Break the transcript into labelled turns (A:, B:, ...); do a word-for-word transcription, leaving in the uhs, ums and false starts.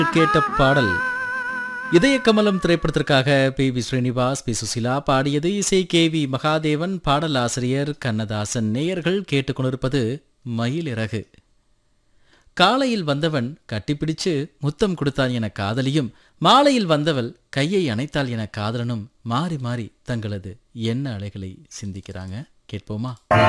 A: கேட்ட பாடல் இதய கமலம் திரைப்படத்திற்காக P V Srinivas, B Susheela பாடியது. இசை கே வி மகாதேவன், பாடல் ஆசிரியர் கண்ணதாசன். நேயர்கள் கேட்டுக்கொண்டிருப்பது மயிலிறகு. காலையில் வந்தவன் கட்டிப்பிடிச்சு முத்தம் கொடுத்தான் என காதலியும், மாலையில் வந்தவள் கையை அணைத்தாள் என காதலனும் மாறி மாறி தங்களது எண்ண அலைகளை சிந்திக்கிறாங்க. கேட்போமா?